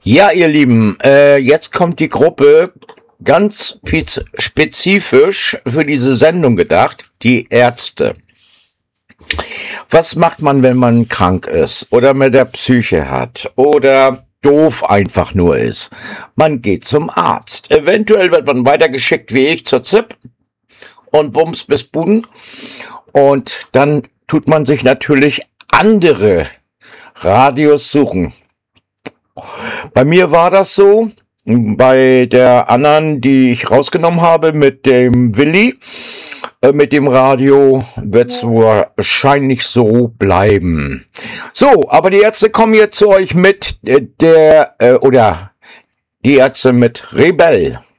Ja, ihr Lieben, jetzt kommt die Gruppe ganz spezifisch für diese Sendung gedacht, die Ärzte. Was macht man, wenn man krank ist oder mit der Psyche hat oder doof einfach nur ist? Man geht zum Arzt. Eventuell wird man weitergeschickt wie ich zur ZIP und Bums bis Buden. Und dann tut man sich natürlich andere Radios suchen. Bei mir war das so, bei der anderen, die ich rausgenommen habe, mit dem Willi, mit dem Radio, wird's wahrscheinlich so bleiben. So, aber die Ärzte kommen jetzt zu euch mit die Ärzte mit Rebell.